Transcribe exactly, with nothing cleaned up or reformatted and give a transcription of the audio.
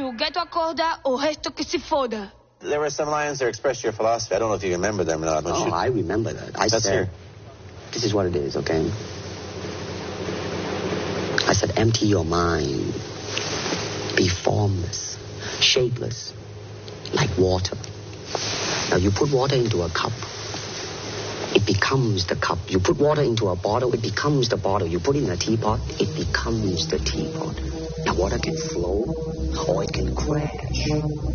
Se o gueto acorda, o resto que se foda. There were some lines that expressed your philosophy. I don't know if you remember them or not. Oh, you... I remember that. I Let's said, hear. This is what it is, okay? I said, empty your mind. Be formless, shapeless, like water. Now, you put water into a cup, it becomes the cup. You put water into a bottle, it becomes the bottle. You put it in a teapot, it becomes the teapot. Now, water can flow or it can crash.